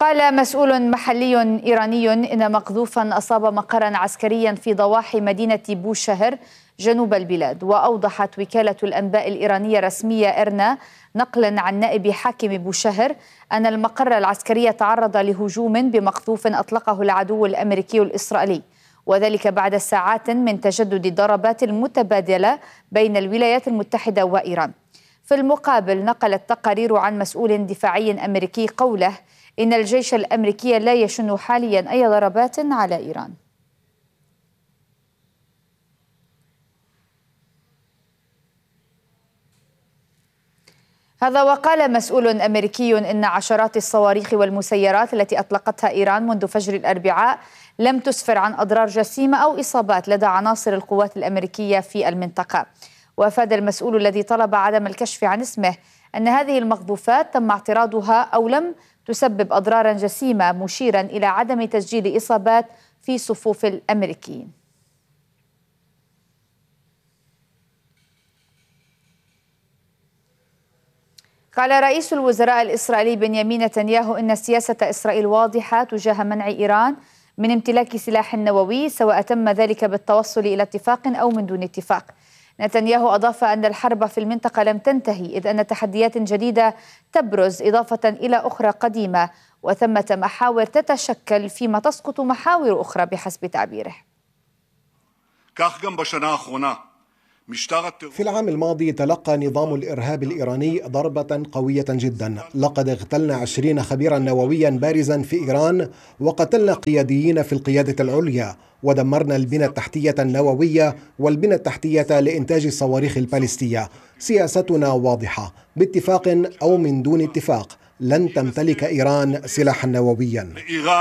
قال مسؤول محلي إيراني إن مقذوفا أصاب مقرا عسكريا في ضواحي مدينة بوشهر جنوب البلاد. وأوضحت وكالة الأنباء الإيرانية الرسمية إرنا نقلا عن نائب حاكم بوشهر أن المقر العسكري تعرض لهجوم بمقذوف أطلقه العدو الأمريكي الإسرائيلي، وذلك بعد ساعات من تجدد الضربات المتبادلة بين الولايات المتحدة وإيران. في المقابل نقلت تقارير عن مسؤول دفاعي أمريكي قوله إن الجيش الأمريكي لا يشن حاليا أي ضربات على إيران. هذا وقال مسؤول أمريكي إن عشرات الصواريخ والمسيرات التي أطلقتها إيران منذ فجر الأربعاء لم تسفر عن أضرار جسيمة أو إصابات لدى عناصر القوات الأمريكية في المنطقة. وأفاد المسؤول الذي طلب عدم الكشف عن اسمه أن هذه المقذوفات تم اعتراضها أو لم تسبب أضرارا جسيمة، مشيرا إلى عدم تسجيل إصابات في صفوف الأمريكيين. قال رئيس الوزراء الإسرائيلي بنيامين نتنياهو إن سياسة إسرائيل واضحة تجاه منع إيران من امتلاك سلاح نووي، سواء تم ذلك بالتوصل إلى اتفاق أو من دون اتفاق. نتنياهو أضاف أن الحرب في المنطقة لم تنتهي، إذ أن تحديات جديدة تبرز إضافة إلى أخرى قديمة، وثمة محاور تتشكل فيما تسقط محاور أخرى بحسب تعبيره. في العام الماضي تلقى نظام الإرهاب الإيراني ضربة قوية جدا. لقد اغتلنا 20 خبيرا نوويا بارزا في إيران، وقتلنا قياديين في القيادة العليا، ودمرنا البنى التحتية النووية والبنى التحتية لإنتاج الصواريخ الباليستية. سياستنا واضحة، باتفاق أو من دون اتفاق لن تمتلك إيران سلاحا نوويا.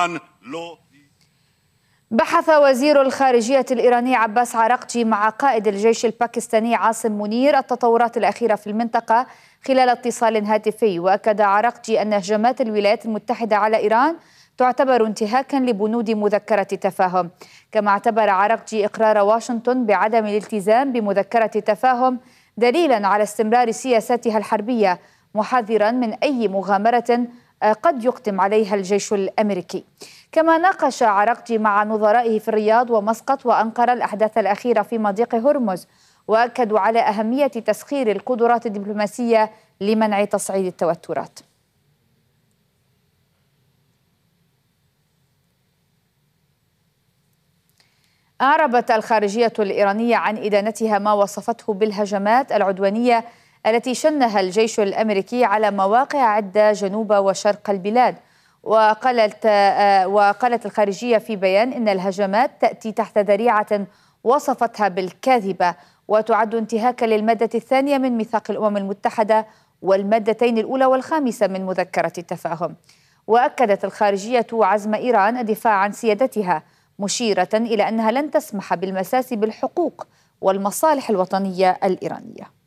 بحث وزير الخارجية الإيراني عباس عراقجي مع قائد الجيش الباكستاني عاصم منير التطورات الأخيرة في المنطقة خلال اتصال هاتفي. وأكد عراقجي أن هجمات الولايات المتحدة على إيران تعتبر انتهاكا لبنود مذكرة تفاهم. كما اعتبر عراقجي إقرار واشنطن بعدم الالتزام بمذكرة تفاهم دليلا على استمرار سياساتها الحربية، محذرا من أي مغامرة قد يقدم عليها الجيش الأمريكي. كما ناقش عراقجي مع نظرائه في الرياض ومسقط وأنقرة الأحداث الأخيرة في مضيق هرمز، وأكدوا على أهمية تسخير القدرات الدبلوماسية لمنع تصعيد التوترات. أعربت الخارجية الإيرانية عن إدانتها ما وصفته بالهجمات العدوانية التي شنها الجيش الأمريكي على مواقع عدة جنوب وشرق البلاد. وقالت الخارجية في بيان إن الهجمات تأتي تحت ذريعة وصفتها بالكاذبة، وتعد انتهاكا للمادة الثانية من ميثاق الأمم المتحدة والمادتين الأولى والخامسة من مذكرة التفاهم. وأكدت الخارجية عزم إيران الدفاع عن سيادتها، مشيرة إلى أنها لن تسمح بالمساس بالحقوق والمصالح الوطنية الإيرانية.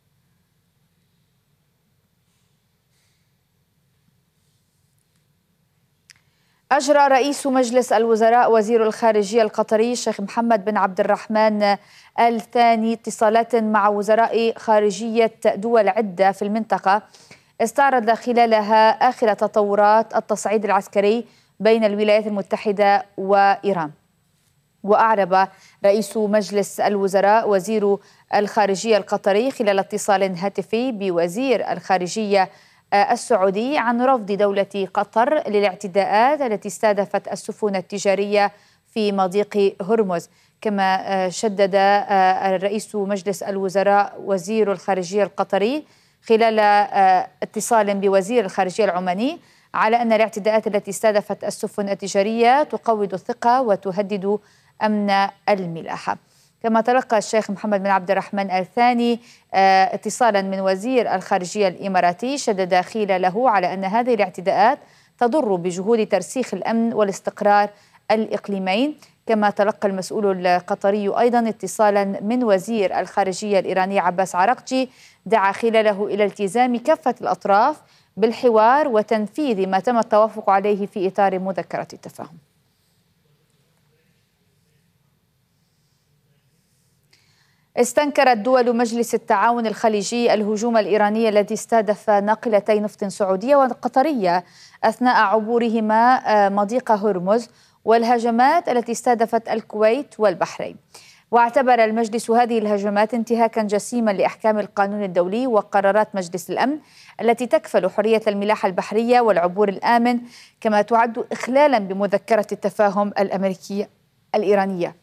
أجرى رئيس مجلس الوزراء وزير الخارجية القطري الشيخ محمد بن عبد الرحمن الثاني اتصالات مع وزراء خارجية دول عدة في المنطقة استعرض خلالها آخر تطورات التصعيد العسكري بين الولايات المتحدة وإيران. وأعرب رئيس مجلس الوزراء وزير الخارجية القطري خلال اتصال هاتفي بوزير الخارجية السعودي عن رفض دولة قطر للاعتداءات التي استهدفت السفن التجارية في مضيق هرمز. كما شدد رئيس مجلس الوزراء وزير الخارجية القطري خلال اتصال بوزير الخارجية العماني على أن الاعتداءات التي استهدفت السفن التجارية تقوض الثقة وتهدد أمن الملاحة. كما تلقى الشيخ محمد بن عبد الرحمن الثاني اتصالا من وزير الخارجية الإماراتي شدد خلاله على أن هذه الاعتداءات تضر بجهود ترسيخ الأمن والاستقرار الإقليمين. كما تلقى المسؤول القطري أيضا اتصالا من وزير الخارجية الإيراني عباس عراقجي دعا خلاله إلى التزام كافة الأطراف بالحوار وتنفيذ ما تم التوافق عليه في إطار مذكرة التفاهم. استنكرت دول مجلس التعاون الخليجي الهجوم الإيراني الذي استهدف ناقلتي نفط سعودية وقطرية أثناء عبورهما مضيق هرمز، والهجمات التي استهدفت الكويت والبحرين. واعتبر المجلس هذه الهجمات انتهاكا جسيما لأحكام القانون الدولي وقرارات مجلس الأمن التي تكفل حرية الملاحة البحرية والعبور الآمن، كما تعد إخلالا بمذكرة التفاهم الأمريكية الإيرانية.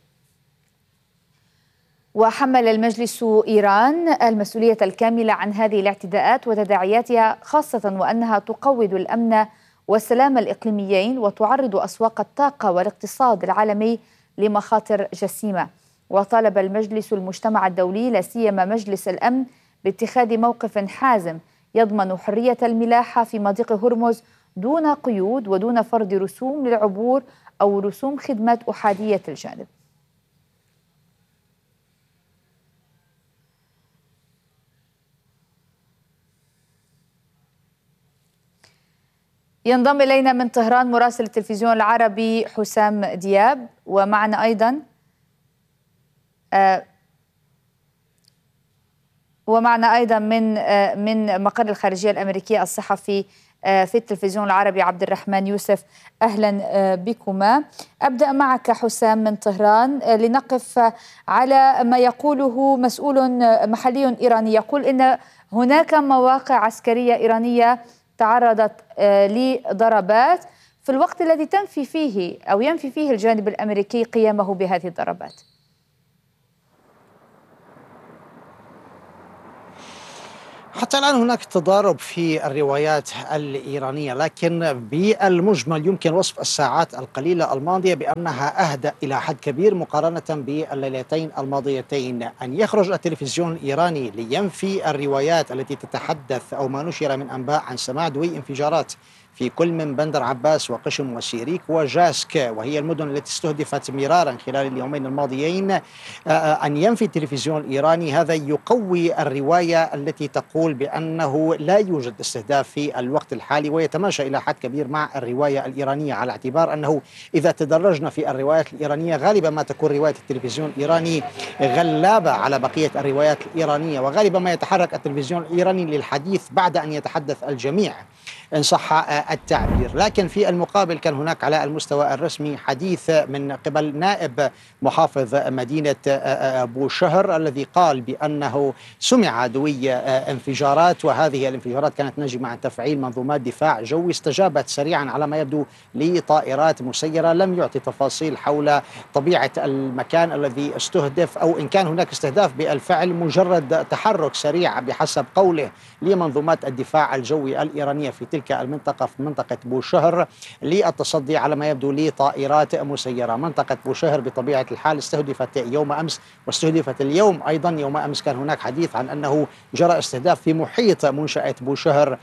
وحمل المجلس إيران المسؤولية الكاملة عن هذه الاعتداءات وتداعياتها، خاصة وأنها تقوض الأمن والسلام الإقليميين وتعرض أسواق الطاقة والاقتصاد العالمي لمخاطر جسيمة. وطالب المجلس المجتمع الدولي لا سيما مجلس الأمن باتخاذ موقف حازم يضمن حرية الملاحة في مضيق هرمز دون قيود ودون فرض رسوم للعبور أو رسوم خدمات أحادية الجانب. ينضم إلينا من طهران مراسل التلفزيون العربي حسام دياب، ومعنا أيضا من مقر الخارجية الأمريكية الصحفي في التلفزيون العربي عبد الرحمن يوسف. أهلا بكما. أبدأ معك حسام من طهران لنقف على ما يقوله مسؤول محلي إيراني، يقول إن هناك مواقع عسكرية إيرانية تعرضت لضربات في الوقت الذي ينفي فيه الجانب الأمريكي قيامه بهذه الضربات. حتى الآن هناك تضارب في الروايات الإيرانية، لكن بالمجمل يمكن وصف الساعات القليلة الماضية بأنها أهدأ إلى حد كبير مقارنة بالليلتين الماضيتين. أن يخرج التلفزيون الإيراني لينفي الروايات التي تتحدث أو ما نشر من أنباء عن سماع دوي انفجارات في كل من بندر عباس وقشم وسيريك وجاسك، وهي المدن التي استهدفت مرارا خلال اليومين الماضيين، أن ينفي التلفزيون الإيراني هذا يقوي الرواية التي تقول بأنه لا يوجد استهداف في الوقت الحالي، ويتماشى إلى حد كبير مع الرواية الإيرانية، على اعتبار أنه إذا تدرجنا في الروايات الإيرانية غالبا ما تكون رواية التلفزيون الإيراني غلابة على بقية الروايات الإيرانية، وغالبا ما يتحرك التلفزيون الإيراني للحديث بعد أن يتحدث الجميع إن صح التعبير. لكن في المقابل كان هناك على المستوى الرسمي حديث من قبل نائب محافظ مدينة بوشهر الذي قال بأنه سمع دوي انفجارات، وهذه الانفجارات كانت ناجمة عن تفعيل منظومات دفاع جوي استجابت سريعا على ما يبدو لطائرات مسيرة. لم يعطي تفاصيل حول طبيعة المكان الذي استهدف أو إن كان هناك استهداف بالفعل، مجرد تحرك سريع بحسب قوله لمنظومات الدفاع الجوي الإيرانية في تلك المنطقة، في منطقة بوشهر، للتصدي على ما يبدو لطائرات مسيرة. منطقة بوشهر بطبيعة الحال استهدفت يوم أمس واستهدفت اليوم أيضا. يوم أمس كان هناك حديث عن أنه جرى استهداف في محيط منشأة بوشهر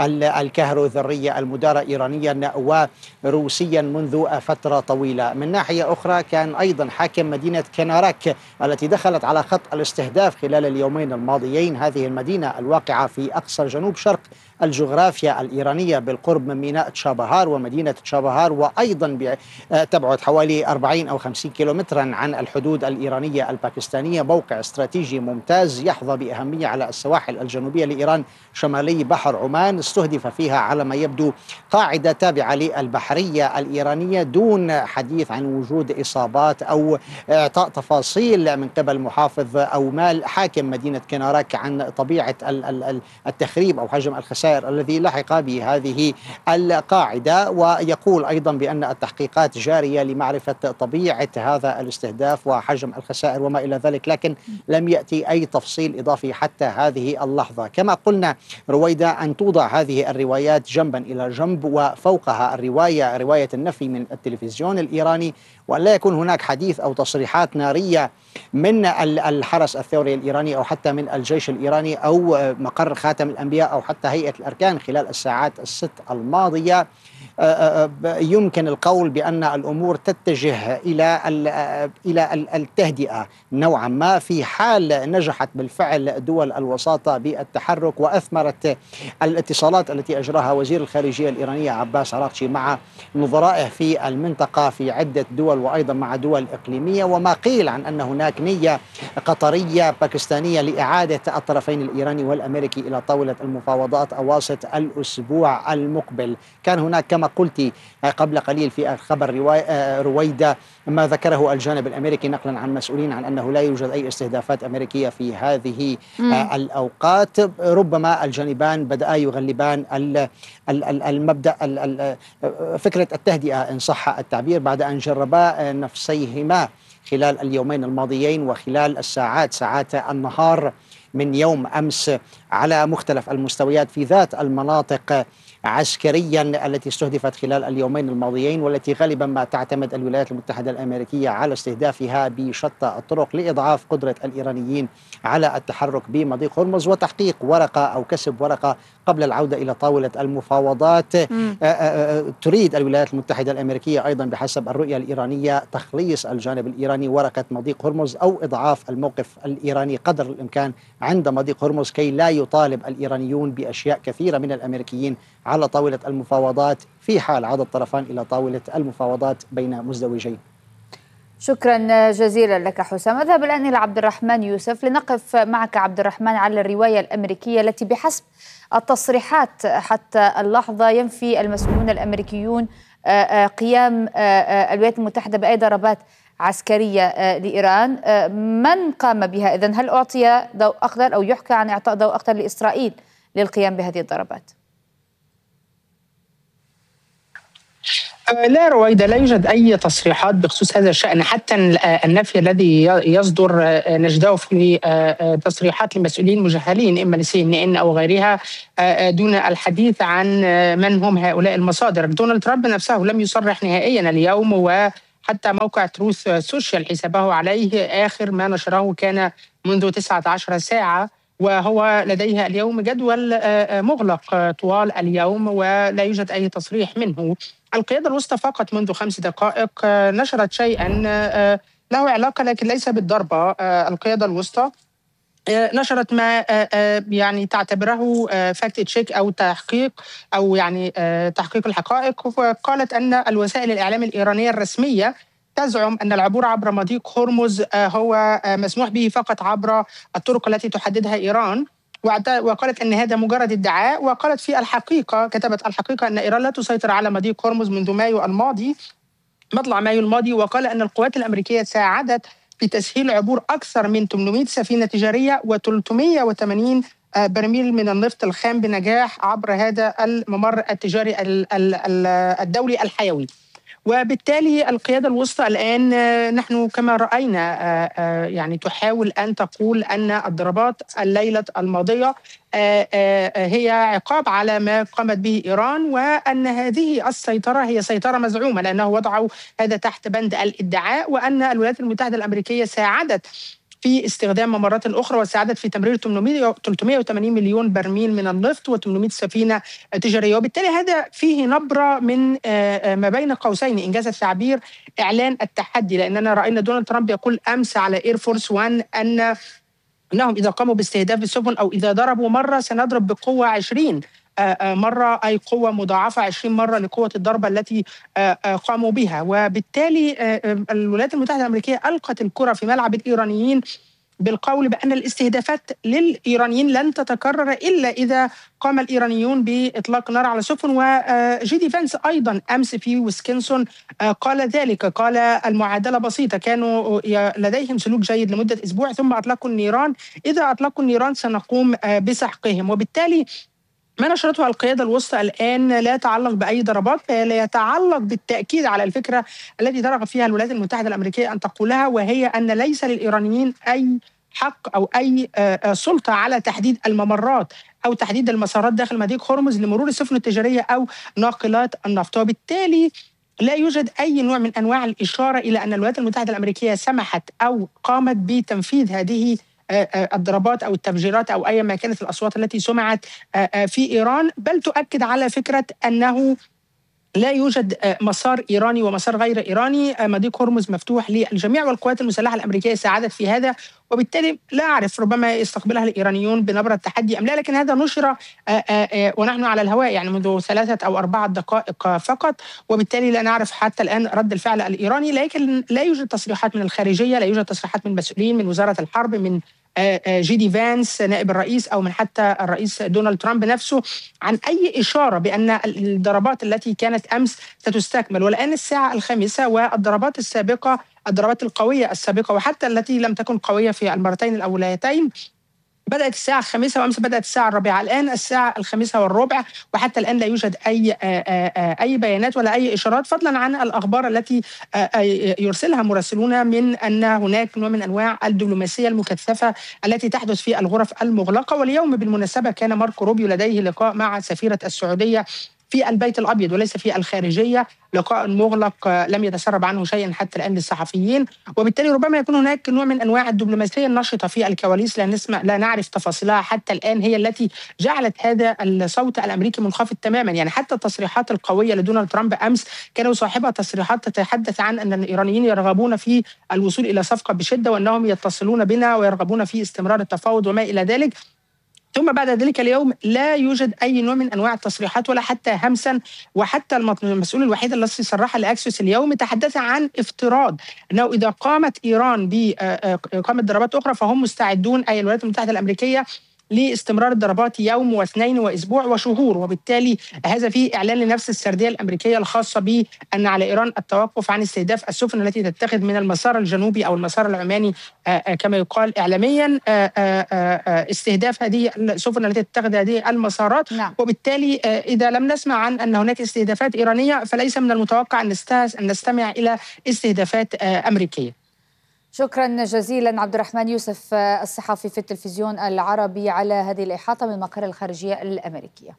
الكهروذرية المدارة إيرانيا وروسيا منذ فترة طويلة. من ناحية أخرى كان أيضا حاكم مدينة كنارك التي دخلت على خط الاستهداف خلال اليومين الماضيين، هذه المدينة الواقعة في أقصى جنوب شرق الجغرافيا الإيرانية بالقرب من ميناء تشابهار ومدينة تشابهار، وأيضا تبعد حوالي 40 أو 50 كيلومترا عن الحدود الإيرانية الباكستانية. موقع استراتيجي ممتاز يحظى بأهمية على السواحل الجنوبية لإيران شمالي بحر عمان. استهدف فيها على ما يبدو قاعدة تابعة للبحرية الإيرانية، دون حديث عن وجود إصابات أو إعطاء تفاصيل من قبل محافظ أو حاكم مدينة كنارك عن طبيعة التخريب أو حجم الخسائر الذي لحق بهذه القاعدة. ويقول أيضا بأن التحقيقات جارية لمعرفة طبيعة هذا الاستهداف وحجم الخسائر وما إلى ذلك، لكن لم يأتي أي تفصيل إضافي حتى هذه اللحظة. كما قلنا رويدا، أن توضع هذه الروايات جنبا إلى جنب وفوقها رواية النفي من التلفزيون الإيراني، ولا يكون هناك حديث أو تصريحات نارية من الحرس الثوري الإيراني أو حتى من الجيش الإيراني أو مقر خاتم الأنبياء أو حتى هيئة الأركان خلال الساعات الست الماضية. يمكن القول بأن الأمور تتجه إلى التهدئة نوعا ما، في حال نجحت بالفعل دول الوساطة بالتحرك وأثمرت الاتصالات التي أجراها وزير الخارجية الإيرانية عباس عراقچي مع نظرائه في المنطقة في عدة دول وأيضا مع دول إقليمية، وما قيل عن أن هناك نية قطرية باكستانية لإعادة الطرفين الإيراني والأمريكي إلى طاولة المفاوضات أواسط الأسبوع المقبل. كان هناك كما قلت قبل قليل في خبر رويدة ما ذكره الجانب الأمريكي نقلا عن مسؤولين عن أنه لا يوجد أي استهدافات أمريكية في هذه الأوقات. ربما الجانبان بدأ يغلبان المبدأ فكرة التهدئة إن صح التعبير بعد أن جربا نفسيهما خلال اليومين الماضيين وخلال ساعات النهار من يوم أمس على مختلف المستويات في ذات المناطق عسكريا التي استهدفت خلال اليومين الماضيين، والتي غالبا ما تعتمد الولايات المتحدة الأمريكية على استهدافها بشتى الطرق لإضعاف قدرة الإيرانيين على التحرك بمضيق هرمز وتحقيق ورقة أو كسب ورقة قبل العودة إلى طاولة المفاوضات. تريد الولايات المتحدة الأمريكية أيضا بحسب الرؤية الإيرانية تخليص الجانب الإيراني ورقة مضيق هرمز أو إضعاف الموقف الإيراني قدر الإمكان عند مضيق هرمز كي لا يطالب الإيرانيون بأشياء كثيرة من الأمريكيين على طاولة المفاوضات في حال عاد الطرفان إلى طاولة المفاوضات بين مزدوجين. شكرا جزيلا لك حسام. أذهب الآن إلى عبد الرحمن يوسف لنقف معك عبد الرحمن على الرواية الأمريكية التي بحسب التصريحات حتى اللحظة ينفي المسؤولون الأمريكيون قيام الولايات المتحدة بأي ضربات عسكرية لإيران. من قام بها إذن؟ هل أعطي ضوء أخضر أو يحكى عن إعطاء ضوء أخضر لإسرائيل للقيام بهذه الضربات؟ لا رويدة، لا يوجد أي تصريحات بخصوص هذا الشأن. حتى النفي الذي يصدر نجده في تصريحات لمسؤولين مجهلين إما لسي إن إن أو غيرها دون الحديث عن من هم هؤلاء المصادر. دونالد ترامب نفسه لم يصرح نهائيا اليوم، وحتى موقع تروث سوشيال حسابه عليه آخر ما نشره كان منذ 19 ساعة، وهو لديه اليوم جدول مغلق طوال اليوم ولا يوجد أي تصريح منه. القيادة الوسطى فقط منذ 5 دقائق نشرت شيئا له علاقة لكن ليس بالضربة. القيادة الوسطى نشرت ما يعني تعتبره فاكت تشيك أو تحقيق أو يعني تحقيق الحقائق، وقالت أن الوسائل الإعلام الإيرانية الرسمية تزعم أن العبور عبر مضيق هرمز هو مسموح به فقط عبر الطرق التي تحددها إيران، وقالت أن هذا مجرد ادعاء. وقالت في الحقيقة، كتبت الحقيقة، أن إيران لا تسيطر على مضيق هرمز منذ مايو الماضي، مطلع مايو الماضي. وقال أن القوات الأمريكية ساعدت في تسهيل عبور أكثر من 800 سفينة تجارية و380 برميل من النفط الخام بنجاح عبر هذا الممر التجاري الدولي الحيوي. وبالتالي القيادة الوسطى الآن نحن كما رأينا يعني تحاول أن تقول أن الضربات الليلة الماضية هي عقاب على ما قامت به إيران، وأن هذه السيطرة هي سيطرة مزعومة لأنه وضعوا هذا تحت بند الادعاء، وأن الولايات المتحدة الأمريكية ساعدت في استخدام ممرات أخرى وساعدت في تمرير 380 مليون برميل من النفط و800 سفينة تجارية. وبالتالي هذا فيه نبرة من ما بين قوسين إنجاز التعبير إعلان التحدي، لأننا رأينا دونالد ترامب يقول أمس على إير فورس 1 أنهم إذا قاموا باستهداف السفن أو إذا ضربوا مرة سنضرب بقوة 20 مرة، أي قوة مضاعفة 20 مرة لقوة الضربة التي قاموا بها. وبالتالي الولايات المتحدة الأمريكية ألقت الكرة في ملعب الإيرانيين بالقول بأن الاستهدافات للإيرانيين لن تتكرر إلا إذا قام الإيرانيون بإطلاق نار على سفن. وجي دي فانس أيضا أمس في ويسكنسون قال ذلك، قال المعادلة بسيطة، كانوا لديهم سلوك جيد لمدة أسبوع ثم أطلقوا النيران، إذا أطلقوا النيران سنقوم بسحقهم. وبالتالي ما نشرته القيادة الوسطى الآن لا يتعلق بأي ضربات، لا يتعلق بالتأكيد على الفكرة التي ترغب فيها الولايات المتحدة الأمريكية أن تقولها، وهي أن ليس للإيرانيين أي حق أو أي سلطة على تحديد الممرات أو تحديد المسارات داخل مضيق هرمز لمرور السفن التجارية أو ناقلات النفط. وبالتالي لا يوجد أي نوع من أنواع الإشارة إلى أن الولايات المتحدة الأمريكية سمحت أو قامت بتنفيذ هذه الضربات أو التفجيرات أو أي ما كانت الأصوات التي سمعت في إيران، بل تؤكد على فكرة أنه لا يوجد مسار إيراني ومسار غير إيراني، مضيق هرمز مفتوح للجميع، والقوات المسلحة الأمريكية ساعدت في هذا، وبالتالي لا أعرف ربما يستقبلها الإيرانيون بنبرة تحدي أم لا، لكن هذا نشر ونحن على الهواء يعني منذ 3 أو 4 دقائق فقط، وبالتالي لا نعرف حتى الآن رد الفعل الإيراني. لكن لا يوجد تصريحات من الخارجية، لا يوجد تصريحات من مسؤولين من وزارة الحرب، من جي دي فانس نائب الرئيس، أو من حتى الرئيس دونالد ترامب نفسه، عن أي إشارة بأن الضربات التي كانت أمس ستستكمل. والآن الساعة 5، والضربات السابقة، الضربات القوية السابقة وحتى التي لم تكن قوية في المرتين الأوليتين، بدأت الساعة 5 وأمس بدأت الساعة 4، الآن الساعة 5:15، وحتى الآن لا يوجد أي بيانات ولا أي إشارات، فضلا عن الأخبار التي يرسلها مراسلون من أن هناك نوع من أنواع الدبلوماسية المكثفة التي تحدث في الغرف المغلقة. واليوم بالمناسبة كان ماركو روبيو لديه لقاء مع سفيرة السعودية في البيت الأبيض وليس في الخارجية، لقاء مغلق لم يتسرب عنه شيئا حتى الآن للصحفيين، وبالتالي ربما يكون هناك نوع من أنواع الدبلوماسية النشطة في الكواليس لا نعرف تفاصيلها حتى الآن، هي التي جعلت هذا الصوت الأمريكي منخفض تماما. يعني حتى التصريحات القوية لدونالد ترامب أمس كانوا صاحبها تصريحات تتحدث عن أن الإيرانيين يرغبون في الوصول إلى صفقة بشدة، وأنهم يتصلون بنا ويرغبون في استمرار التفاوض وما إلى ذلك. ثم بعد ذلك اليوم لا يوجد أي نوع من أنواع التصريحات ولا حتى همسا، وحتى المسؤول الوحيد الذي صرح لأكسيوس اليوم تحدث عن افتراض أنه إذا قامت إيران بإقامة ضربات أخرى فهم مستعدون، أي الولايات المتحدة الأمريكية، لاستمرار الضربات يوم واثنين وأسبوع وشهور. وبالتالي هذا فيه إعلان لنفس السردية الأمريكية الخاصة بأن على إيران التوقف عن استهداف السفن التي تتخذ من المسار الجنوبي أو المسار العماني كما يقال إعلاميا، استهداف هذه السفن التي تتخذ هذه المسارات. نعم. وبالتالي إذا لم نسمع عن أن هناك استهدافات إيرانية فليس من المتوقع أن نستمع إلى استهدافات أمريكية. شكرا جزيلا عبد الرحمن يوسف الصحفي في التلفزيون العربي على هذه الإحاطة من مقر الخارجية الأمريكية.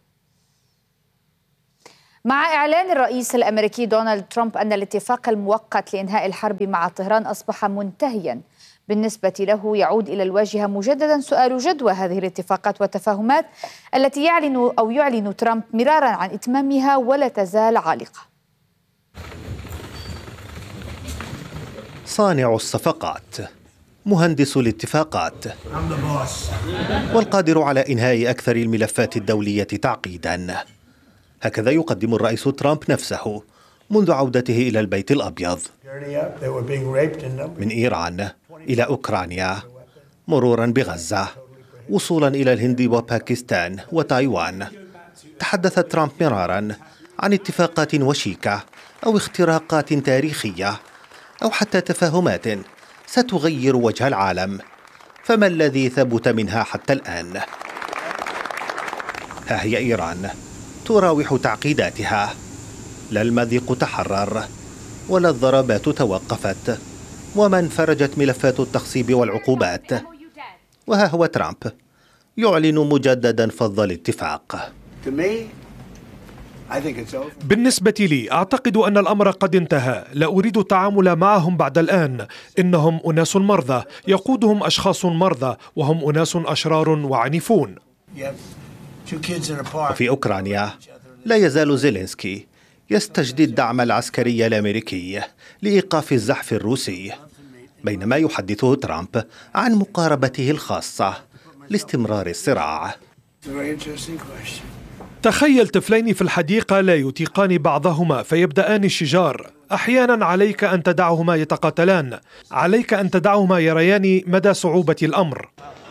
مع إعلان الرئيس الأمريكي دونالد ترامب أن الاتفاق المؤقت لإنهاء الحرب مع طهران أصبح منتهيا بالنسبة له، يعود إلى الواجهة مجددا سؤال جدوى هذه الاتفاقات والتفاهمات التي يعلن ترامب مرارا عن إتمامها ولا تزال عالقة. صانع الصفقات، مهندس الاتفاقات، والقادر على إنهاء أكثر الملفات الدولية تعقيدا. هكذا يقدم الرئيس ترامب نفسه منذ عودته إلى البيت الأبيض، من إيران إلى أوكرانيا، مرورا بغزة، وصولا إلى الهند وباكستان وتايوان. تحدث ترامب مرارا عن اتفاقات وشيكة أو اختراقات تاريخية أو حتى تفاهمات ستغير وجه العالم، فما الذي ثبت منها حتى الآن؟ ها هي إيران تراوح تعقيداتها، لا المضيق تحرر ولا الضربات توقفت، وما انفرجت ملفات التخصيب والعقوبات. وها هو ترامب يعلن مجددا فض الاتفاق. بالنسبة لي أعتقد أن الأمر قد انتهى، لا أريد التعامل معهم بعد الآن. إنهم أناس مرضى، يقودهم أشخاص مرضى، وهم أناس أشرار وعنيفون. وفي أوكرانيا لا يزال زيلينسكي يستجدي الدعم العسكري الأمريكي لإيقاف الزحف الروسي، بينما يحدثه ترامب عن مقاربته الخاصة لاستمرار الصراع. تخيل طفلين في الحديقة لا يطيقان بعضهما فيبدأان الشجار. أحيانا عليك أن تدعهما يتقاتلان، عليك أن تدعهما يريان مدى صعوبة الأمر.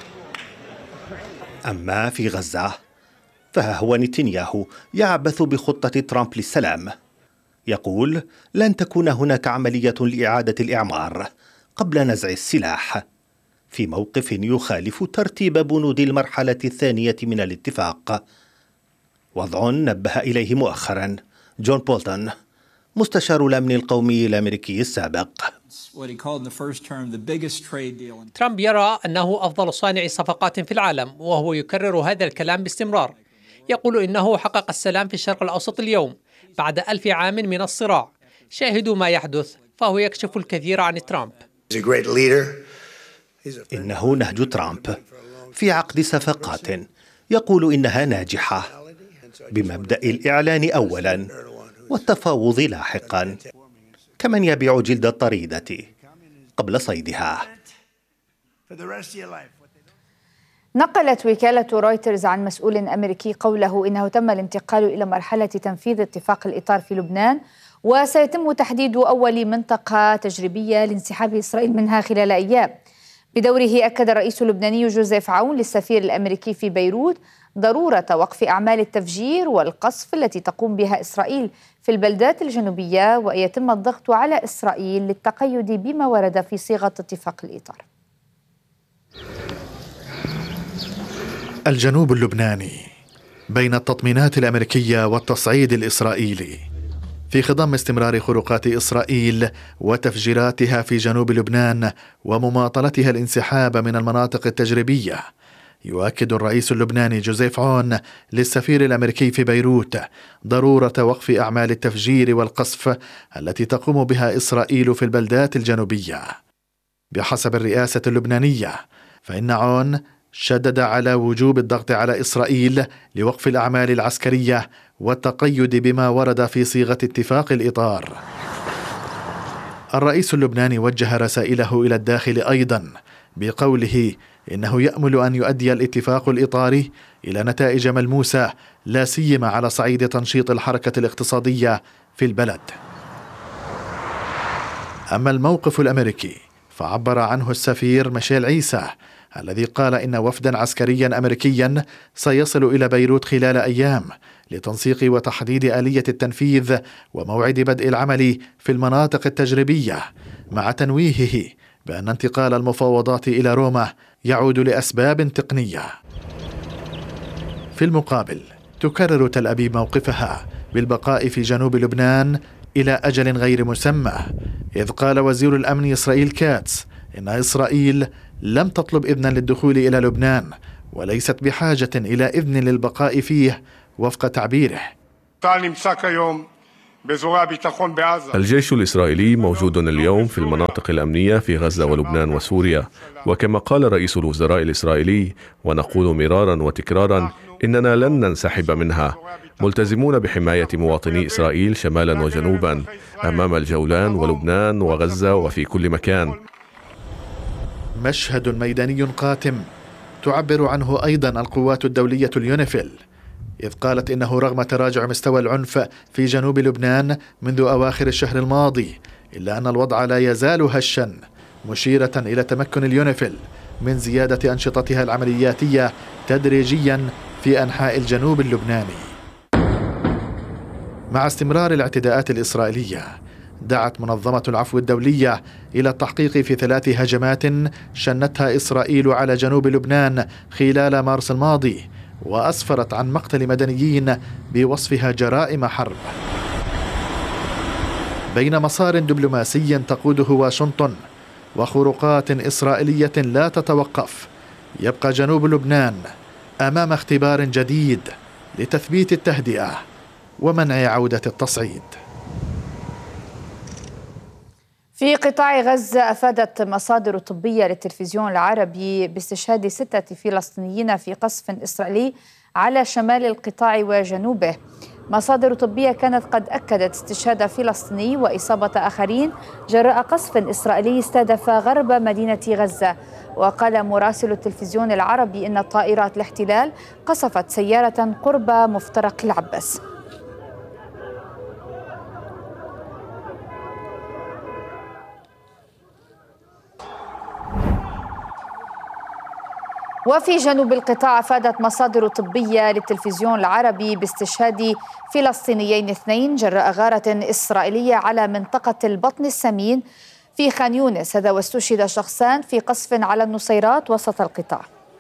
أما في غزة فها هو نتنياهو يعبث بخطة ترامب للسلام، يقول لن تكون هناك عملية لإعادة الإعمار قبل نزع السلاح، في موقف يخالف ترتيب بنود المرحلة الثانية من الاتفاق، وضع نبه إليه مؤخرا جون بولتون مستشار الأمن القومي الأمريكي السابق. ترامب يرى أنه أفضل صانع صفقات في العالم، وهو يكرر هذا الكلام باستمرار. يقول إنه حقق السلام في الشرق الأوسط اليوم بعد 1000 عام من الصراع. شاهدوا ما يحدث، فهو يكشف الكثير عن ترامب. إنه نهج ترامب في عقد صفقات يقول إنها ناجحة بمبدأ الإعلان أولا والتفاوض لاحقا، كمن يبيع جلد الطريدة قبل صيدها. نقلت وكالة رويترز عن مسؤول أمريكي قوله إنه تم الانتقال إلى مرحلة تنفيذ اتفاق الإطار في لبنان، وسيتم تحديد أول منطقة تجريبية لانسحاب إسرائيل منها خلال أيام. بدوره أكد الرئيس اللبناني جوزيف عون للسفير الأمريكي في بيروت ضرورة وقف أعمال التفجير والقصف التي تقوم بها إسرائيل في البلدات الجنوبية، وأن يتم الضغط على إسرائيل للتقيد بما ورد في صيغة اتفاق الإطار. الجنوب اللبناني بين التطمينات الأمريكية والتصعيد الإسرائيلي في خضم استمرار خروقات إسرائيل وتفجيراتها في جنوب لبنان ومماطلتها الانسحاب من المناطق التجريبية. يؤكد الرئيس اللبناني جوزيف عون للسفير الأمريكي في بيروت ضرورة وقف أعمال التفجير والقصف التي تقوم بها إسرائيل في البلدات الجنوبية. بحسب الرئاسة اللبنانية، فإن عون شدد على وجوب الضغط على إسرائيل لوقف الأعمال العسكرية والتقيد بما ورد في صيغة اتفاق الإطار. الرئيس اللبناني وجه رسائله إلى الداخل أيضا بقوله إنه يأمل أن يؤدي الاتفاق الإطاري إلى نتائج ملموسة، لا سيما على صعيد تنشيط الحركة الاقتصادية في البلد. أما الموقف الأمريكي فعبر عنه السفير ميشيل عيسى، الذي قال إن وفدا عسكريا أمريكيا سيصل إلى بيروت خلال أيام لتنسيق وتحديد آلية التنفيذ وموعد بدء العمل في المناطق التجريبية، مع تنويهه بأن انتقال المفاوضات إلى روما يعود لأسباب تقنية. في المقابل تكرر تل أبيب موقفها بالبقاء في جنوب لبنان إلى أجل غير مسمى، إذ قال وزير الأمن إسرائيل كاتس إن إسرائيل لم تطلب إذنا للدخول إلى لبنان وليست بحاجة إلى إذن للبقاء فيه وفق تعبيره. الجيش الإسرائيلي موجود اليوم في المناطق الأمنية في غزة ولبنان وسوريا، وكما قال رئيس الوزراء الإسرائيلي ونقول مرارا وتكرارا إننا لن ننسحب منها، ملتزمون بحماية مواطني إسرائيل شمالا وجنوبا أمام الجولان ولبنان وغزة وفي كل مكان. مشهد ميداني قاتم تعبر عنه أيضا القوات الدولية اليونيفيل، إذ قالت إنه رغم تراجع مستوى العنف في جنوب لبنان منذ أواخر الشهر الماضي، إلا أن الوضع لا يزال هشا، مشيرة إلى تمكن اليونيفيل من زيادة أنشطتها العملياتية تدريجيا في أنحاء الجنوب اللبناني. مع استمرار الاعتداءات الإسرائيلية، دعت منظمة العفو الدولية إلى التحقيق في 3 هجمات شنتها إسرائيل على جنوب لبنان خلال مارس الماضي، وأسفرت عن مقتل مدنيين بوصفها جرائم حرب. بين مسار دبلوماسي تقوده واشنطن وخروقات إسرائيلية لا تتوقف، يبقى جنوب لبنان أمام اختبار جديد لتثبيت التهدئة ومنع عودة التصعيد. في قطاع غزة، أفادت مصادر طبية للتلفزيون العربي باستشهاد 6 فلسطينيين في قصف إسرائيلي على شمال القطاع وجنوبه. مصادر طبية كانت قد أكدت استشهاد فلسطيني وإصابة آخرين جراء قصف إسرائيلي استهدف غرب مدينة غزة. وقال مراسل التلفزيون العربي إن طائرات الاحتلال قصفت سيارة قرب مفترق العباس. وفي جنوب القطاع، أفادت مصادر طبية للتلفزيون العربي باستشهاد فلسطينيين 2 جراء غارة إسرائيلية على منطقة البطن السمين في خان يونس. هذا واستشهد شخصان في قصف على النصيرات وسط القطاع.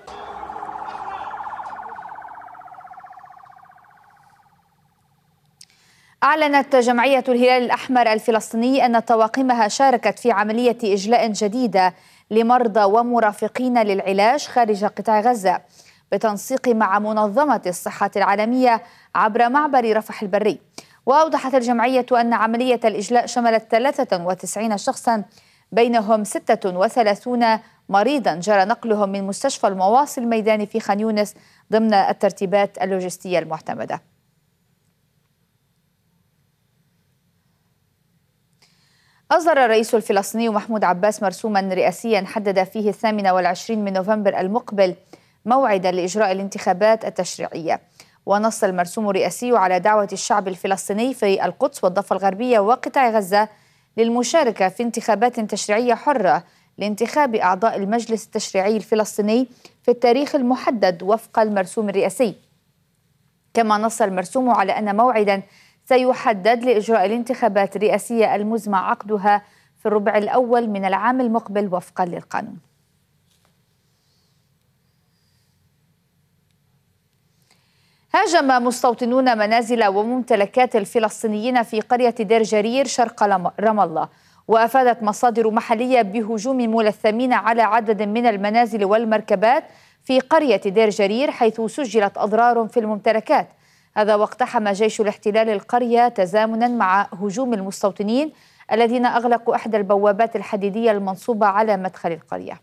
أعلنت جمعية الهلال الأحمر الفلسطيني أن طواقمها شاركت في عملية إجلاء جديدة لمرضى ومرافقين للعلاج خارج قطاع غزة بتنسيق مع منظمة الصحة العالمية عبر معبر رفح البري. وأوضحت الجمعية أن عملية الإجلاء شملت 93 شخصا، بينهم 36 مريضا جرى نقلهم من مستشفى المواصل الميداني في خان يونس ضمن الترتيبات اللوجستية المعتمدة. أصدر الرئيس الفلسطيني محمود عباس مرسوما رئاسيا حدد فيه 28 من نوفمبر المقبل موعدا لإجراء الانتخابات التشريعية. ونص المرسوم الرئاسي على دعوة الشعب الفلسطيني في القدس والضفة الغربية وقطاع غزة للمشاركة في انتخابات تشريعية حرة لانتخاب أعضاء المجلس التشريعي الفلسطيني في التاريخ المحدد وفق المرسوم الرئاسي. كما نص المرسوم على أن موعدا سيحدد لإجراء الانتخابات الرئاسية المزمع عقدها في الربع الأول من العام المقبل وفقا للقانون. هاجم مستوطنون منازل وممتلكات الفلسطينيين في قرية دير جرير شرق رام الله، وأفادت مصادر محلية بهجوم ملثمين على عدد من المنازل والمركبات في قرية دير جرير، حيث سجلت أضرار في الممتلكات. هذا واقتحم جيش الاحتلال القرية تزامنا مع هجوم المستوطنين الذين أغلقوا إحدى البوابات الحديدية المنصوبة على مدخل القرية.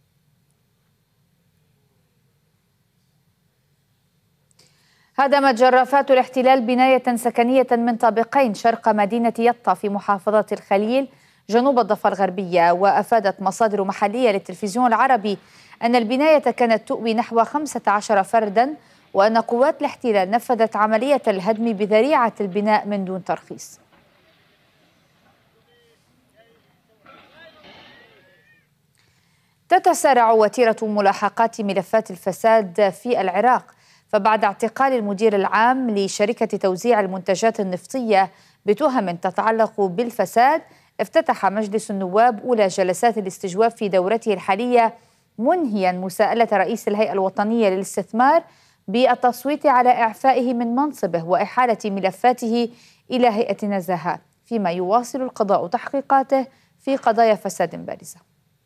هدمت جرافات الاحتلال بناية سكنية من طابقين شرق مدينة يطا في محافظة الخليل جنوب الضفة الغربية. وأفادت مصادر محلية للتلفزيون العربي أن البناية كانت تؤوي نحو 15 فردا، وأن قوات الاحتلال نفذت عملية الهدم بذريعة البناء من دون ترخيص. تتسارع وتيرة ملاحقات ملفات الفساد في العراق، فبعد اعتقال المدير العام لشركة توزيع المنتجات النفطية بتهم تتعلق بالفساد، افتتح مجلس النواب أولى جلسات الاستجواب في دورته الحالية، منهيا مساءلة رئيس الهيئة الوطنية للاستثمار بالتصويت على إعفائه من منصبه وإحالة ملفاته إلى هيئة النزاهة، فيما يواصل القضاء تحقيقاته في قضايا فساد بارزة.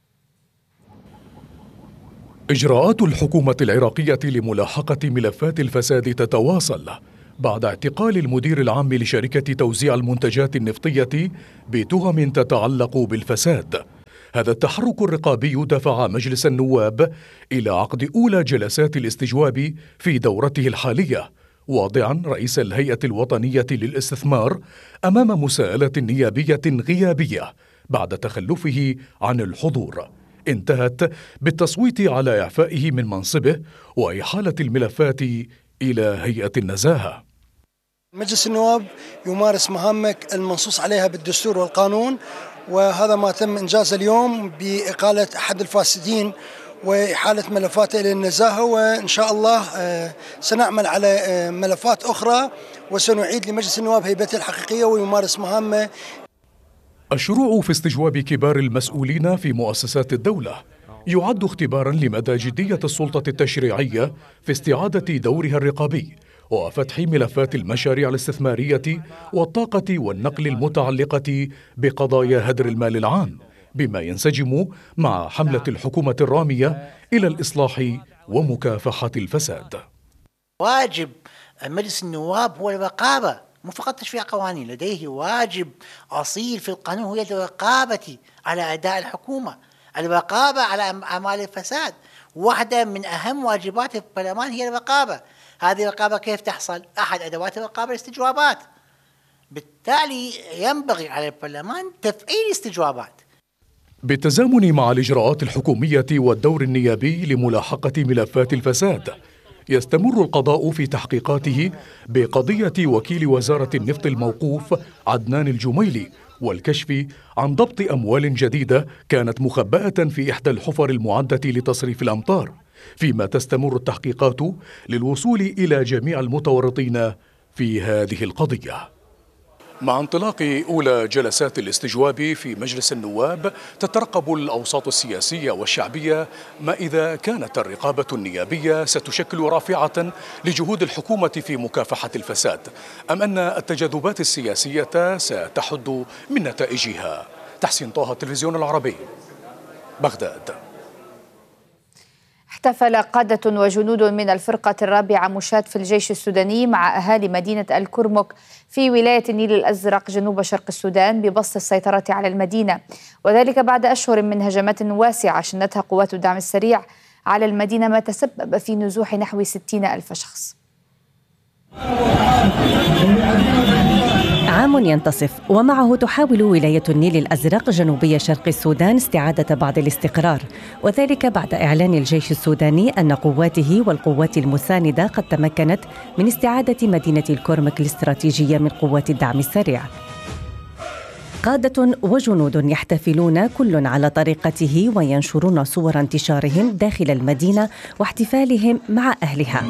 إجراءات الحكومة العراقية لملاحقة ملفات الفساد تتواصل بعد اعتقال المدير العام لشركة توزيع المنتجات النفطية بتهم تتعلق بالفساد. هذا التحرك الرقابي دفع مجلس النواب إلى عقد أولى جلسات الاستجواب في دورته الحالية، واضعا رئيس الهيئة الوطنية للاستثمار أمام مساءلة نيابية غيابية بعد تخلفه عن الحضور، انتهت بالتصويت على إعفائه من منصبه وإحالة الملفات إلى هيئة النزاهة. مجلس النواب يمارس مهامه المنصوص عليها بالدستور والقانون، وهذا ما تم إنجازه اليوم بإقالة أحد الفاسدين وإحالة ملفاته إلى النزاهة، وإن شاء الله سنعمل على ملفات أخرى وسنعيد لمجلس النواب هيبته الحقيقية ويمارس مهامه. الشروع في استجواب كبار المسؤولين في مؤسسات الدولة يعد اختبارا لمدى جدية السلطة التشريعية في استعادة دورها الرقابي وفتح ملفات المشاريع الاستثمارية والطاقة والنقل المتعلقة بقضايا هدر المال العام، بما ينسجم مع حملة الحكومة الرامية إلى الإصلاح ومكافحة الفساد. واجب مجلس النواب هو الرقابة، مو فقط تشريع قوانين، لديه واجب أصيل في القانون هو الرقابة على أداء الحكومة، الرقابة على أعمال الفساد. واحدة من أهم واجبات البرلمان هي الرقابة. هذه الرقابة كيف تحصل؟ أحد أدوات الرقابة الاستجوابات، بالتالي ينبغي على البرلمان تفعيل استجوابات. بالتزامن مع الإجراءات الحكومية والدور النيابي لملاحقة ملفات الفساد، يستمر القضاء في تحقيقاته بقضية وكيل وزارة النفط الموقوف عدنان الجميلي والكشف عن ضبط أموال جديدة كانت مخبأة في إحدى الحفر المعدة لتصريف الأمطار، فيما تستمر التحقيقات للوصول إلى جميع المتورطين في هذه القضية. مع انطلاق أولى جلسات الاستجواب في مجلس النواب، تترقب الأوساط السياسية والشعبية ما إذا كانت الرقابة النيابية ستشكل رافعة لجهود الحكومة في مكافحة الفساد، أم أن التجاذبات السياسية ستحد من نتائجها. تحسين طه، التلفزيون العربي، بغداد. احتفل قادة وجنود من الفرقة الرابعة مشاة في الجيش السوداني مع أهالي مدينة الكرمك في ولاية النيل الأزرق جنوب شرق السودان ببسط السيطرة على المدينة، وذلك بعد أشهر من هجمات واسعة شنتها قوات الدعم السريع على المدينة، ما تسبب في نزوح نحو 60,000 شخص. عام ينتصف ومعه تحاول ولاية النيل الأزرق جنوبية شرق السودان استعادة بعض الاستقرار، وذلك بعد إعلان الجيش السوداني أن قواته والقوات المساندة قد تمكنت من استعادة مدينة الكرمك الاستراتيجية من قوات الدعم السريع. قادة وجنود يحتفلون كل على طريقته وينشرون صور انتشارهم داخل المدينة واحتفالهم مع أهلها.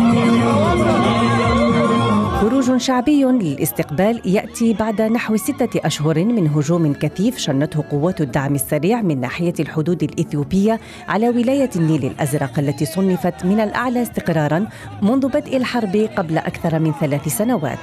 خروج شعبي للاستقبال يأتي بعد نحو 6 أشهر من هجوم كثيف شنته قوات الدعم السريع من ناحية الحدود الإثيوبية على ولاية النيل الأزرق التي صنفت من الأعلى استقراراً منذ بدء الحرب قبل أكثر من 3 سنوات.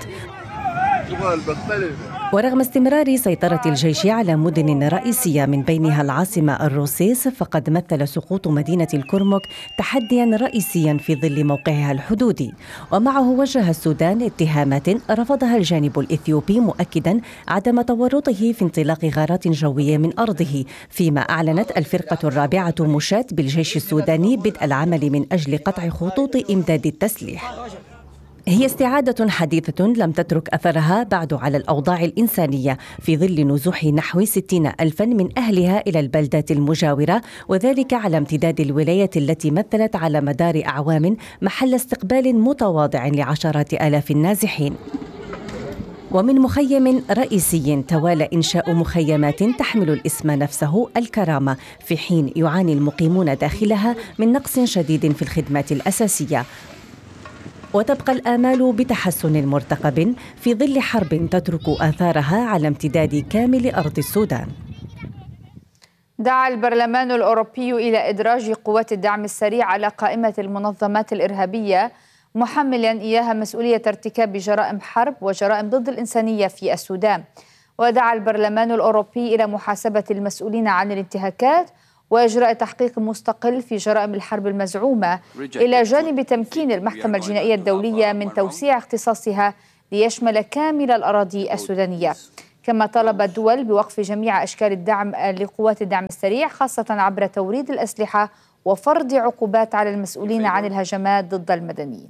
ورغم استمرار سيطرة الجيش على مدن رئيسية من بينها العاصمة الروسيس، فقد مثل سقوط مدينة الكرمك تحدياً رئيسياً في ظل موقعها الحدودي، ومعه وجه السودان اتهامات رفضها الجانب الإثيوبي مؤكداً عدم تورطه في انطلاق غارات جوية من أرضه، فيما أعلنت الفرقة الرابعة مشاة بالجيش السوداني بدء العمل من أجل قطع خطوط إمداد التسليح. هي استعادة حديثة لم تترك أثرها بعد على الأوضاع الإنسانية في ظل نزوح نحو 60,000 من أهلها إلى البلدات المجاورة، وذلك على امتداد الولاية التي مثلت على مدار أعوام محل استقبال متواضع لعشرات آلاف النازحين. ومن مخيم رئيسي توالى إنشاء مخيمات تحمل الاسم نفسه الكرامة، في حين يعاني المقيمون داخلها من نقص شديد في الخدمات الأساسية. وتبقى الآمال بتحسن مرتقب في ظل حرب تترك آثارها على امتداد كامل أرض السودان. دعا البرلمان الأوروبي إلى إدراج قوات الدعم السريع على قائمة المنظمات الإرهابية، محملاً إياها مسؤولية ارتكاب جرائم حرب وجرائم ضد الإنسانية في السودان. ودعا البرلمان الأوروبي إلى محاسبة المسؤولين عن الانتهاكات وإجراء تحقيق مستقل في جرائم الحرب المزعومة، إلى جانب تمكين المحكمة الجنائية الدولية من توسيع اختصاصها ليشمل كامل الأراضي السودانية. كما طلب الدول بوقف جميع أشكال الدعم لقوات الدعم السريع، خاصة عبر توريد الأسلحة وفرض عقوبات على المسؤولين عن الهجمات ضد المدنيين.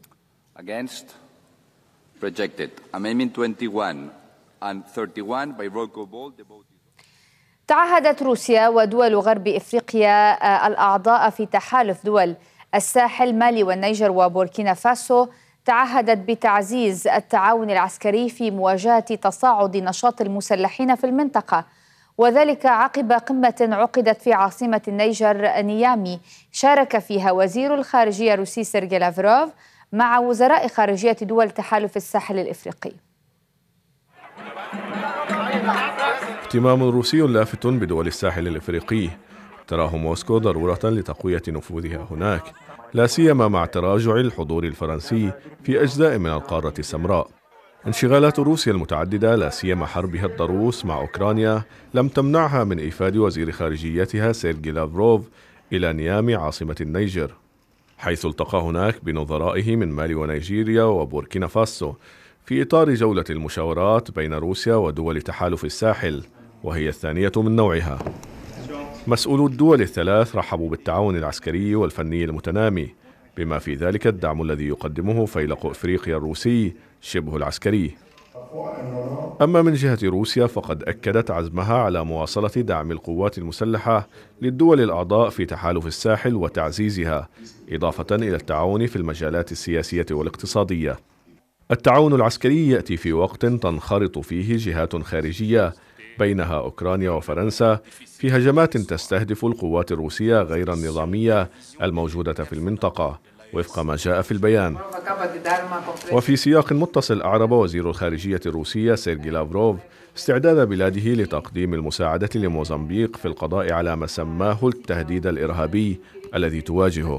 تعهدت روسيا ودول غرب إفريقيا الأعضاء في تحالف دول الساحل مالي والنيجر وبوركينا فاسو، تعهدت بتعزيز التعاون العسكري في مواجهة تصاعد نشاط المسلحين في المنطقة، وذلك عقب قمة عقدت في عاصمة النيجر نيامي، شارك فيها وزير الخارجية الروسي سيرجي لافروف مع وزراء خارجية دول تحالف الساحل الإفريقي. اهتمام روسي لافت بدول الساحل الإفريقي تراه موسكو ضرورة لتقوية نفوذها هناك، لا سيما مع تراجع الحضور الفرنسي في أجزاء من القارة السمراء. انشغالات روسيا المتعددة لا سيما حربها الضروس مع أوكرانيا لم تمنعها من إيفاد وزير خارجيتها سيرجي لافروف إلى نيامي عاصمة النيجر، حيث التقى هناك بنظرائه من مالي ونيجيريا وبوركينا فاسو في إطار جولة المشاورات بين روسيا ودول تحالف الساحل، وهي الثانية من نوعها. مسؤولو الدول الثلاث رحبوا بالتعاون العسكري والفني المتنامي، بما في ذلك الدعم الذي يقدمه فيلق إفريقيا الروسي شبه العسكري. أما من جهة روسيا فقد أكدت عزمها على مواصلة دعم القوات المسلحة للدول الأعضاء في تحالف الساحل وتعزيزها، إضافة إلى التعاون في المجالات السياسية والاقتصادية. التعاون العسكري يأتي في وقت تنخرط فيه جهات خارجية بينها أوكرانيا وفرنسا في هجمات تستهدف القوات الروسية غير النظامية الموجودة في المنطقة وفق ما جاء في البيان. وفي سياق متصل أعرب وزير الخارجية الروسية سيرجي لافروف استعداد بلاده لتقديم المساعدة لموزمبيق في القضاء على ما سماه التهديد الإرهابي الذي تواجهه.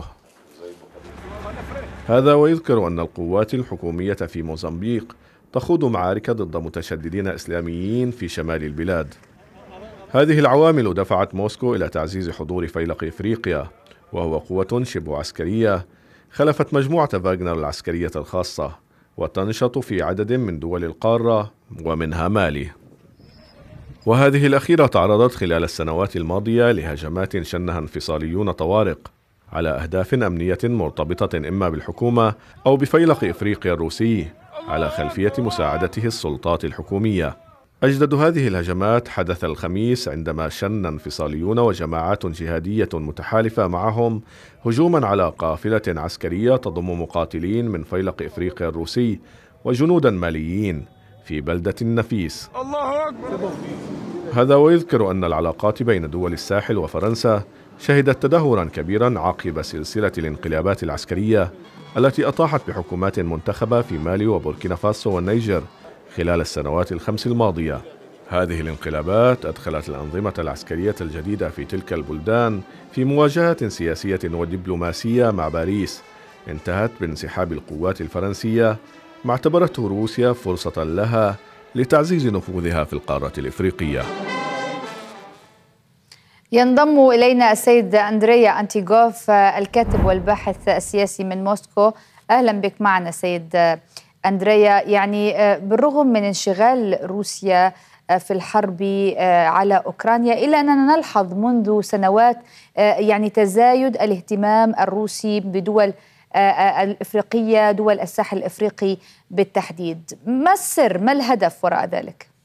هذا ويذكر أن القوات الحكومية في موزمبيق تخوض معارك ضد متشددين إسلاميين في شمال البلاد. هذه العوامل دفعت موسكو إلى تعزيز حضور فيلق إفريقيا، وهو قوة شبه عسكرية خلفت مجموعة فاغنر العسكرية الخاصة، وتنشط في عدد من دول القارة ومنها مالي. وهذه الأخيرة تعرضت خلال السنوات الماضية لهجمات شنها انفصاليون طوارق على أهداف أمنية مرتبطة إما بالحكومة أو بفيلق إفريقيا الروسي، على خلفية مساعدته السلطات الحكومية. أجدد هذه الهجمات حدث الخميس عندما شن انفصاليون وجماعات جهادية متحالفة معهم هجوما على قافلة عسكرية تضم مقاتلين من فيلق إفريقيا الروسي وجنودا ماليين في بلدة نفيس. الله أكبر. هذا ويذكر أن العلاقات بين دول الساحل وفرنسا شهدت تدهورا كبيرا عقب سلسلة الانقلابات العسكرية التي أطاحت بحكومات منتخبة في مالي وبوركينا فاسو والنيجر خلال السنوات الخمس الماضية. هذه الانقلابات أدخلت الأنظمة العسكرية الجديدة في تلك البلدان في مواجهة سياسية ودبلوماسية مع باريس انتهت بانسحاب القوات الفرنسية، ما اعتبرته روسيا فرصة لها لتعزيز نفوذها في القارة الإفريقية. ينضم إلينا السيد أندريا أنتيغوف الكاتب والباحث السياسي من موسكو. أهلا بك معنا سيد أندريا. يعني بالرغم من انشغال روسيا في الحرب على أوكرانيا، إلا أننا نلحظ منذ سنوات يعني تزايد الاهتمام الروسي بدول الإفريقية، دول الساحل الإفريقي بالتحديد. ما السر؟ ما الهدف وراء ذلك؟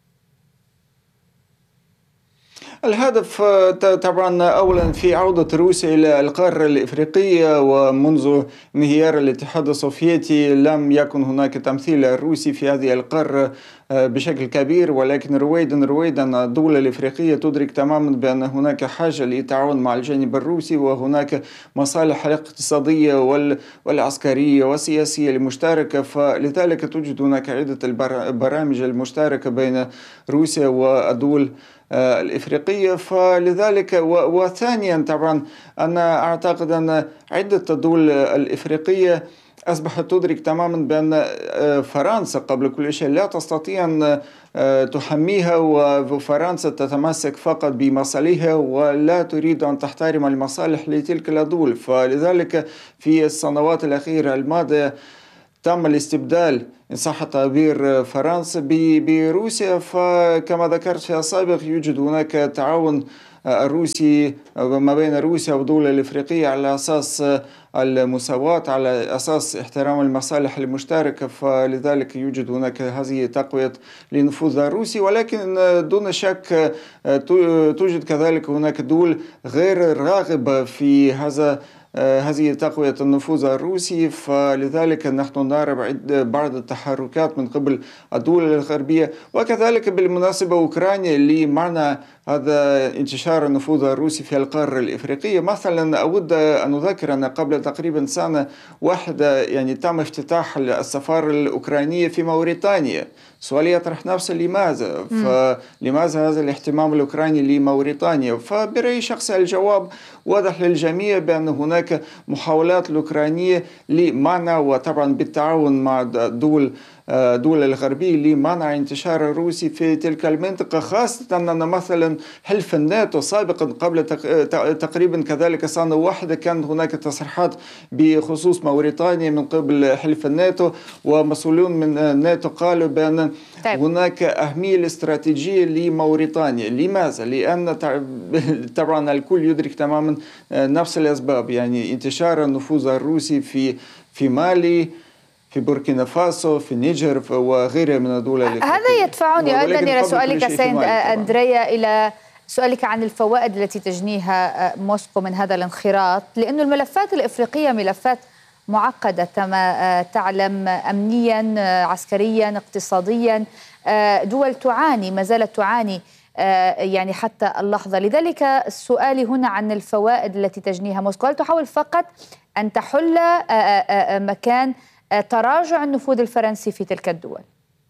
الهدف طبعا أولا في عودة روسيا إلى القارة الإفريقية، ومنذ انهيار الاتحاد السوفيتي لم يكن هناك تمثيل روسي في هذه القارة بشكل كبير، ولكن رويدا الدول الإفريقية تدرك تماما بأن هناك حاجة للتعاون مع الجانب الروسي، وهناك مصالح الاقتصادية والعسكرية والسياسية المشتركة، فلذلك توجد هناك عدة البرامج المشتركة بين روسيا والدول الإفريقية. فلذلك وثانيا طبعا أنا أعتقد أن عدة الدول الإفريقية أصبحت تدرك تماما بأن فرنسا قبل كل شيء لا تستطيع أن تحميها، وفرنسا تتمسك فقط بمصالحها ولا تريد أن تحترم المصالح لتلك الدول. فلذلك في السنوات الأخيرة الماضية تم الاستبدال إن صح تعبير فرنسا بروسيا. فكما ذكرت في السابق يوجد هناك تعاون الروسي ما بين روسيا والدول الإفريقية على أساس المساواة، على أساس احترام المصالح المشتركة، فلذلك يوجد هناك هذه تقوية لنفوذ الروسي. ولكن دون شك توجد كذلك هناك دول غير راغبة في هذه تقوية النفوذ الروسي، فلذلك نحن نرى بعض التحركات من قبل الدول الغربية. وكذلك بالمناسبة أوكرانيا اللي معنا هذا انتشار النفوذ الروسي في القارة الإفريقية. مثلا أود أن أذكر أن قبل تقريبا سنة واحدة يعني تم افتتاح السفارة الأوكرانية في موريتانيا. سؤال يطرح نفسه لماذا هذا الاهتمام الأوكراني لموريتانيا؟ فبرأي شخصي الجواب واضح للجميع بأن هناك محاولات الأوكرانية لمنع، وطبعا بالتعاون مع دول الغربية، لمنع انتشار الروسي في تلك المنطقة، خاصة أن مثلا حلف الناتو سابقا قبل تقريبا كذلك سنة واحدة كان هناك تصريحات بخصوص موريتانيا من قبل حلف الناتو، ومسؤولون من الناتو قالوا بأن هناك أهمية استراتيجية لموريتانيا. لماذا؟ لأن طبعا الكل يدرك تماما نفس الأسباب، يعني انتشار النفوذ الروسي في مالي، في بوركينا فاسو، في النيجر وغيرها من الدول. هذا يدفعني أيضا إلى سؤالك سيد أندريا، إلى سؤالك عن الفوائد التي تجنيها موسكو من هذا الانخراط، لأن الملفات الإفريقية ملفات معقدة كما تعلم، أمنيا، عسكريا، اقتصاديا، دول تعاني، ما زالت تعاني يعني حتى اللحظة. لذلك السؤال هنا عن الفوائد التي تجنيها موسكو. هل تحاول فقط أن تحل مكان تراجع النفوذ الفرنسي في تلك الدول؟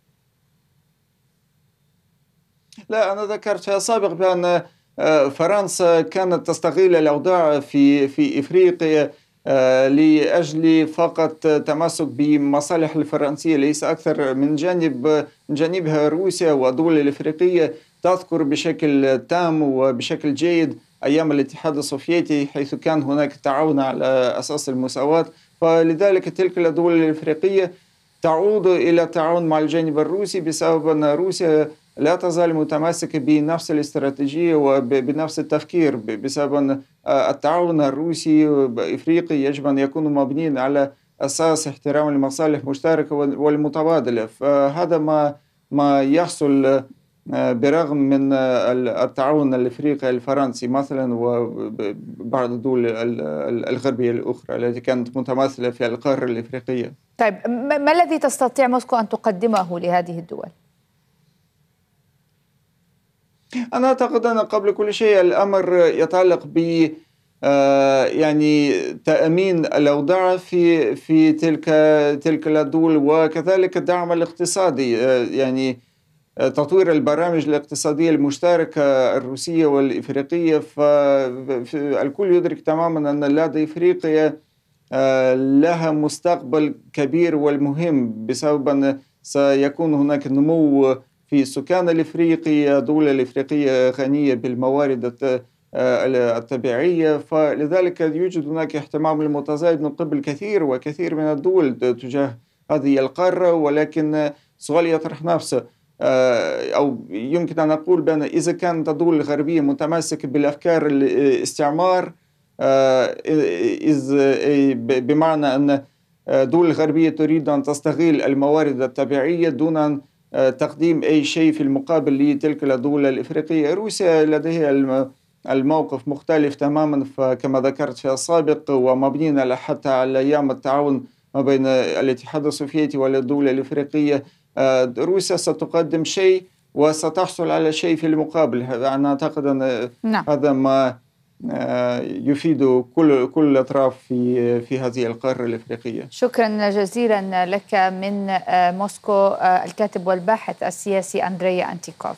لا، أنا ذكرت في السابق بأن فرنسا كانت تستغل الأوضاع في إفريقيا لأجل فقط تمسك بمصالح الفرنسية، ليس أكثر. من جانبها روسيا والدول الإفريقية تذكر بشكل تام وبشكل جيد أيام الاتحاد السوفيتي، حيث كان هناك تعاون على أساس المساواة، فلذلك تلك الدول الإفريقية تعود إلى التعاون مع الجانب الروسي بسبب أن روسيا لا تزال متماسكة بنفس الاستراتيجية وبنفس التفكير، بسبب أن التعاون الروسي بإفريقيا يجب أن يكون مبنيا على أساس احترام المصالح المشتركة والمتبادلة. فهذا ما يحصل برغم من التعاون الإفريقي الفرنسي مثلا وبعض الدول الغربية الأخرى التي كانت متماثلة في القارة الإفريقية. طيب ما الذي تستطيع موسكو أن تقدمه لهذه الدول؟ أنا أعتقد أن قبل كل شيء الأمر يتعلق ب يعني تأمين الأوضاع في تلك الدول، وكذلك الدعم الاقتصادي، يعني تطوير البرامج الاقتصادية المشتركة الروسية والإفريقية. فالكل يدرك تماما أن لدى إفريقيا لها مستقبل كبير والمهم بسبب أن سيكون هناك نمو في السكان الإفريقي. الدول الإفريقية غنية بالموارد الطبيعية، فلذلك يوجد هناك اهتمام المتزايد من قبل كثير من الدول تجاه هذه القارة. ولكن سؤال يطرح نفسه، أو يمكن أن أقول بأن إذا كانت الدول الغربية متمسكة بالأفكار الاستعمار، بمعنى أن الدول الغربية تريد أن تستغل الموارد الطبيعية دون أن تقديم أي شيء في المقابل لتلك الدول الإفريقية. روسيا لديها الموقف مختلف تماما، فكما ذكرت في السابق ومبنينا حتى على أيام التعاون ما بين الاتحاد السوفيتي والدول الإفريقية. روسيا ستقدم شيء وستحصل على شيء في المقابل. أنا أعتقد أن هذا ما يفيد كل الأطراف في هذه القارة الإفريقية. شكرا جزيلا لك من موسكو الكاتب والباحث السياسي أندري أنتيكوف.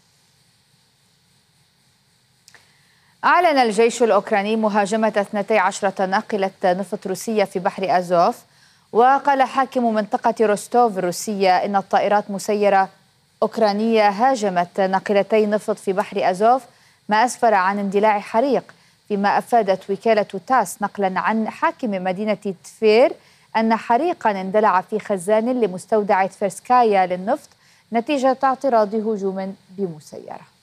أعلن الجيش الأوكراني مهاجمة 12 ناقلة نفط روسية في بحر أزوف. وقال حاكم منطقة روستوف الروسية إن الطائرات مسيرة أوكرانية هاجمت ناقلتي نفط في بحر أزوف، ما أسفر عن اندلاع حريق، فيما أفادت وكالة تاس نقلا عن حاكم مدينة تفير أن حريقا اندلع في خزان لمستودع تفيرسكايا للنفط نتيجة اعتراض هجوم بمسيرة.